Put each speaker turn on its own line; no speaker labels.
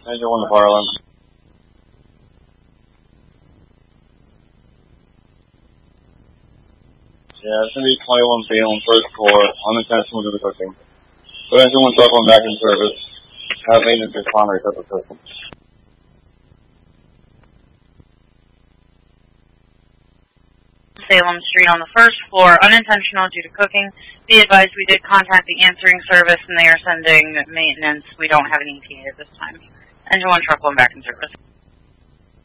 Engine 1 to fire alarm. Yeah, it's going to be 21 feet on first floor, unintentional due to cooking. Put engine 1 truck 1 back in service. Have maintenance responder reset the system.
Salem Street on the first floor, unintentional due to cooking. Be advised we did contact the answering service and they are sending maintenance. We don't have an ETA at this time. Engine 1 truck 1 back in service.